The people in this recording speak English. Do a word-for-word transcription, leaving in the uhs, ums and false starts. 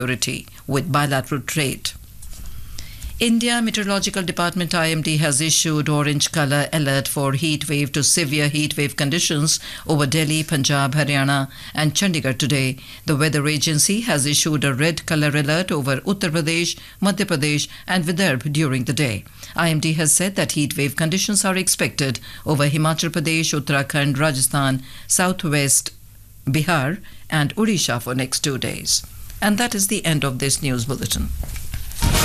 security with bilateral trade. India Meteorological Department I M D has issued orange colour alert for heat wave to severe heat wave conditions over Delhi, Punjab, Haryana and Chandigarh today. The weather agency has issued a red colour alert over Uttar Pradesh, Madhya Pradesh and Vidarbha during the day. I M D has said that heat wave conditions are expected over Himachal Pradesh, Uttarakhand, Rajasthan, Southwest, Bihar and Odisha for next two days. And that is the end of this news bulletin.